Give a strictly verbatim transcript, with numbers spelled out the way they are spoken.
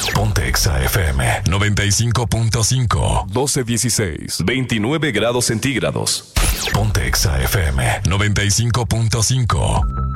Ponte Exa F M noventa y cinco punto cinco. doce dieciséis. veintinueve grados centígrados. Ponte Exa F M noventa y cinco punto cinco.